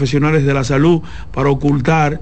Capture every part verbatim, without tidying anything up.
profesionales de la salud para ocultar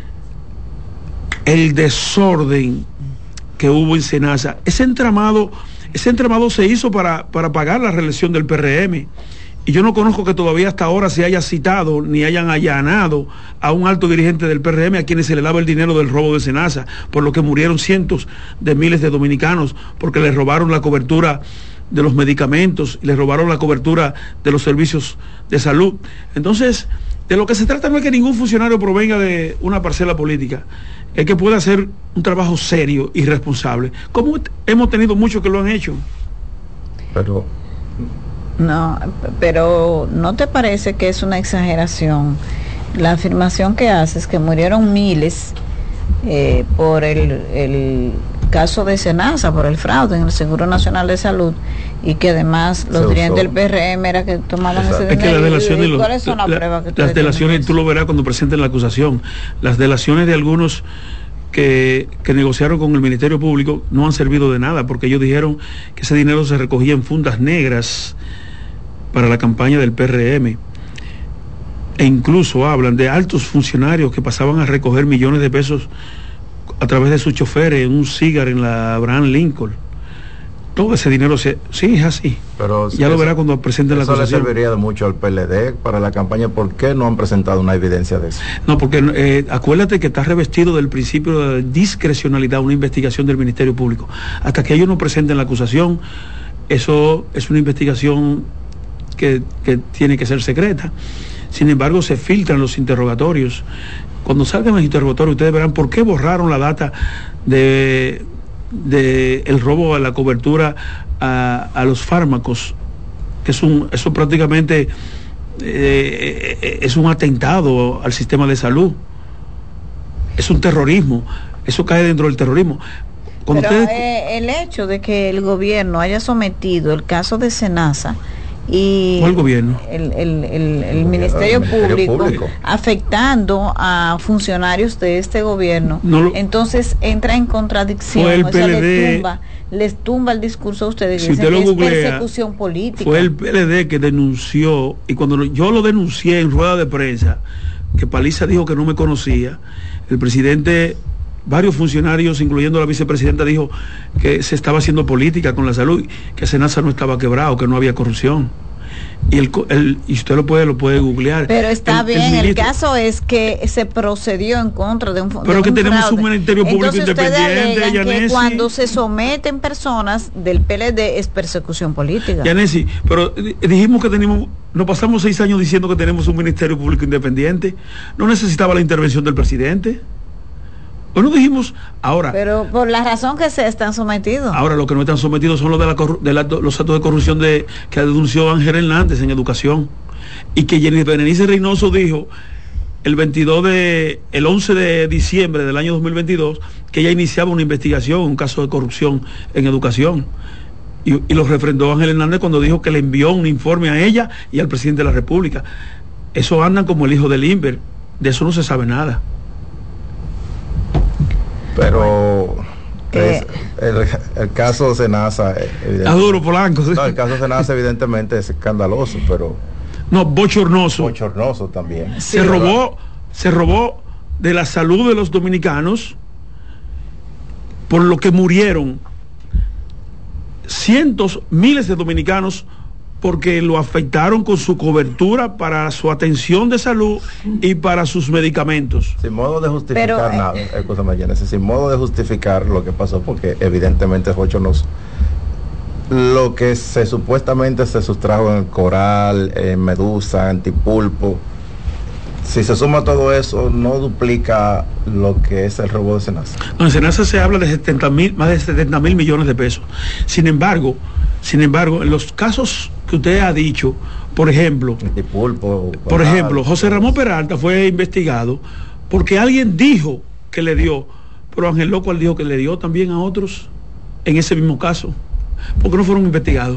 el desorden que hubo en Senasa. Ese entramado, ese entramado se hizo para, para pagar la reelección del P R M. Y yo no conozco que todavía hasta ahora se haya citado ni hayan allanado a un alto dirigente del P R M a quienes se le daba el dinero del robo de Senasa, por lo que murieron cientos de miles de dominicanos, porque les robaron la cobertura de los medicamentos, les robaron la cobertura de los servicios de salud. Entonces, de lo que se trata no es que ningún funcionario provenga de una parcela política, es que pueda hacer un trabajo serio y responsable, como hemos tenido muchos que lo han hecho. Pero... No, pero ¿no te parece que es una exageración la afirmación que haces que murieron miles eh, por el, el caso de Senasa, por el fraude en el Seguro Nacional de Salud, y que además los dirigentes del P R M era que tomaban ese dinero? Es que las delaciones, los, ¿cuáles son las la, pruebas que las delaciones, tú lo verás cuando presenten la acusación, las delaciones de algunos Que, que negociaron con el Ministerio Público no han servido de nada, porque ellos dijeron que ese dinero se recogía en fundas negras para la campaña del P R M, e incluso hablan de altos funcionarios que pasaban a recoger millones de pesos a través de sus choferes en un cigar en la Abraham Lincoln. Todo ese dinero se, sí es así, pero ya eso, lo verá cuando presenten la acusación. Eso le serviría de mucho al P L D para la campaña. ¿Por qué no han presentado una evidencia de eso? No, porque eh, acuérdate que está revestido del principio de discrecionalidad una investigación del Ministerio Público. Hasta que ellos no presenten la acusación, eso es una investigación que, que tiene que ser secreta. Sin embargo, se filtran los interrogatorios. Cuando salgan los interrogatorios, ustedes verán por qué borraron la data de de el robo a la cobertura a, a los fármacos, que es un, eso prácticamente eh, es un atentado al sistema de salud, es un terrorismo, eso cae dentro del terrorismo. Cuando Pero ustedes... eh, el hecho de que el gobierno haya sometido el caso de Senasa y ¿cuál gobierno? El, el, el, el Ministerio, el Ministerio Público, Público afectando a funcionarios de este gobierno, no lo, entonces entra en contradicción. Fue el P L D, les tumba, les tumba el discurso a ustedes, si usted lo que googlea, es persecución política. Fue el P L D que denunció, y cuando yo lo denuncié en rueda de prensa, que Paliza dijo que no me conocía, el presidente, varios funcionarios, incluyendo la vicepresidenta, dijo que se estaba haciendo política con la salud, que Senasa no estaba quebrado, que no había corrupción. Y el, el y usted lo puede lo puede googlear. Pero está el, bien, el, ministro, el caso es que se procedió en contra de un Pero de que un tenemos fraude. Un ministerio público Entonces, independiente, que cuando se someten personas del P L D es persecución política. Yanesi, pero dijimos que tenemos, nos pasamos seis años diciendo que tenemos un ministerio público independiente, no necesitaba la intervención del presidente. ¿O no dijimos ahora? Pero por la razón que se están sometidos. Ahora lo que no están sometidos son los de, la de la, los actos de corrupción de que denunció Ángel Hernández en educación, y que Jenny Berenice Reynoso dijo el veintidós de el once de diciembre del año dos mil veintidós que ella iniciaba una investigación, un caso de corrupción en educación, y, y lo refrendó Ángel Hernández cuando dijo que le envió un informe a ella y al presidente de la República. Eso andan como el hijo del Inver, de eso no se sabe nada. Pero eh, el, el caso Senasa es duro, Polanco. ¿Sí? No, el caso Senasa evidentemente es escandaloso, pero no, bochornoso. Bochornoso también. Se sí, robó, se robó de la salud de los dominicanos, por lo que murieron cientos, miles de dominicanos, porque lo afectaron con su cobertura para su atención de salud y para sus medicamentos. Sin modo de justificar Pero, nada, eh, eh, sin modo de justificar lo que pasó, porque evidentemente es bochornoso. Lo que se supuestamente se sustrajo en el Coral, en Medusa, Antipulpo, si se suma todo eso, no duplica lo que es el robo de Senasa. No, en Senasa se habla de setenta mil, más de setenta mil millones de pesos. Sin embargo, sin embargo, en los casos que usted ha dicho, por ejemplo, Pulpo, por ejemplo, José Ramón Peralta fue investigado porque alguien dijo que le dio, pero Ángel Loco dijo que le dio también a otros en ese mismo caso, porque no fueron investigados.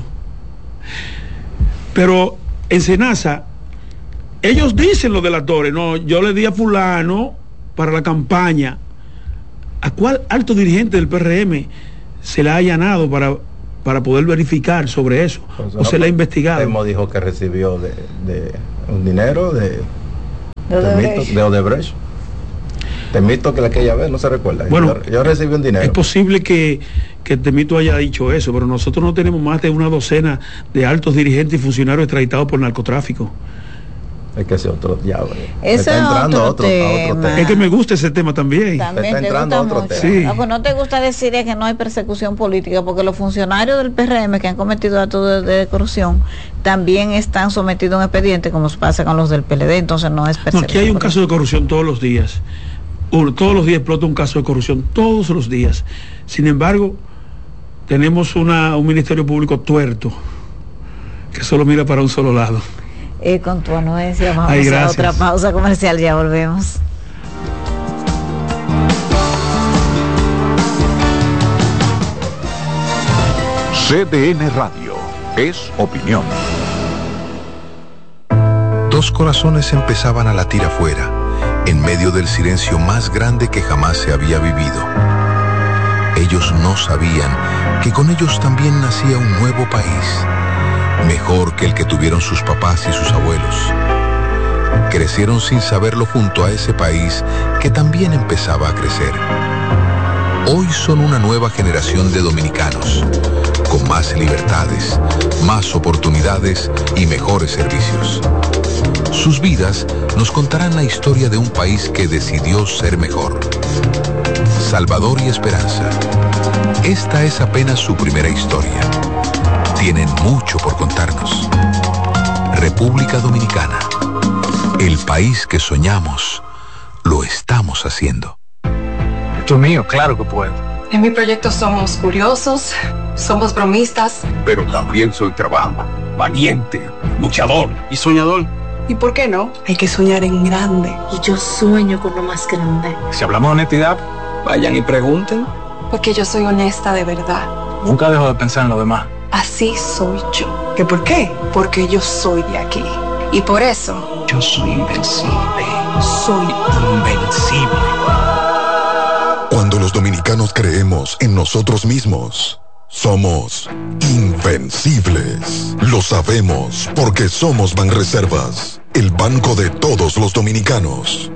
Pero en Senasa, ellos dicen los delatores, no, yo le di a fulano para la campaña. ¿A cuál alto dirigente del P R M se le ha allanado para para poder verificar sobre eso? Pues o no, se le ha investigado. Temo dijo que recibió de, de un dinero de De Odebrecht. De Odebrecht. Temito que la aquella vez no se recuerda. Bueno, yo, yo recibí un dinero. Es posible que, que Temito haya dicho eso, pero nosotros no tenemos más de una docena de altos dirigentes y funcionarios extraditados por narcotráfico. Es que ese otro diablo. Ese está entrando otro a, otro, tema. a otro tema. Es que me gusta ese tema también. También está te entrando gusta a otro mucho. tema. Sí. Lo que no te gusta decir es que no hay persecución política, porque los funcionarios del P R M que han cometido actos de, de corrupción también están sometidos a un expediente, como pasa con los del P L D, entonces no es persecución. No, aquí hay un caso de corrupción todos los días. Uno, todos los días explota un caso de corrupción, todos los días. Sin embargo, tenemos una, un ministerio público tuerto que solo mira para un solo lado. Eh, con tu anuencia, vamos Ay, a otra pausa comercial, ya volvemos. C D N Radio es opinión. Dos corazones empezaban a latir afuera, en medio del silencio más grande que jamás se había vivido. Ellos no sabían que con ellos también nacía un nuevo país, mejor que el que tuvieron sus papás y sus abuelos. Crecieron sin saberlo junto a ese país que también empezaba a crecer. Hoy son una nueva generación de dominicanos, con más libertades, más oportunidades y mejores servicios. Sus vidas nos contarán la historia de un país que decidió ser mejor. Salvador y Esperanza. Esta es apenas su primera historia. Tienen mucho por contarnos. República Dominicana. El país que soñamos, lo estamos haciendo. Esto es mío, claro que puedo. En mi proyecto somos curiosos, somos bromistas. Pero también soy trabajo, valiente, luchador y soñador. ¿Y por qué no? Hay que soñar en grande. Y yo sueño con lo más grande. Si hablamos de honestidad, vayan y pregunten. Porque yo soy honesta de verdad. Nunca dejo de pensar en lo demás. Así soy yo. ¿Que por qué? Porque yo soy de aquí. Y por eso... Yo soy invencible. Soy invencible. Cuando los dominicanos creemos en nosotros mismos, somos invencibles. Lo sabemos porque somos Banreservas, el banco de todos los dominicanos.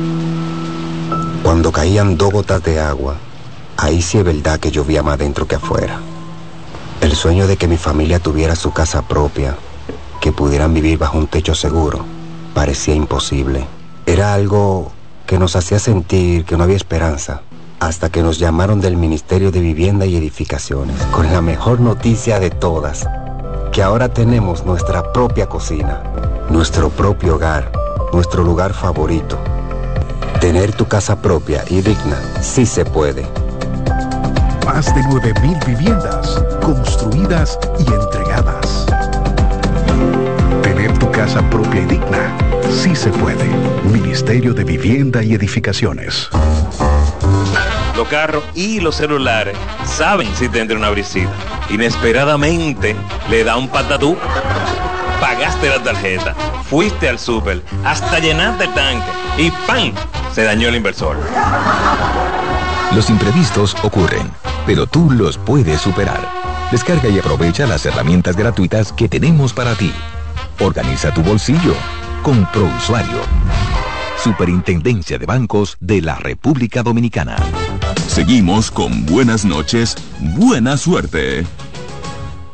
Cuando caían dos gotas de agua, ahí sí es verdad que llovía más dentro que afuera. El sueño de que mi familia tuviera su casa propia, que pudieran vivir bajo un techo seguro, parecía imposible. Era algo que nos hacía sentir que no había esperanza, hasta que nos llamaron del Ministerio de Vivienda y Edificaciones, con la mejor noticia de todas, que ahora tenemos nuestra propia cocina, nuestro propio hogar, nuestro lugar favorito. Tener tu casa propia y digna, sí se puede. Más de nueve mil viviendas construidas y entregadas. Tener tu casa propia y digna, sí se puede. Ministerio de Vivienda y Edificaciones. Los carros y los celulares saben si te entra una brisita. Inesperadamente le da un patatú. Pagaste la tarjeta, fuiste al súper, hasta llenaste el tanque y ¡pam! Se dañó el inversor. Los imprevistos ocurren, pero tú los puedes superar. Descarga y aprovecha las herramientas gratuitas que tenemos para ti. Organiza tu bolsillo con ProUsuario. Superintendencia de Bancos de la República Dominicana. Seguimos con Buenas noches, buena suerte.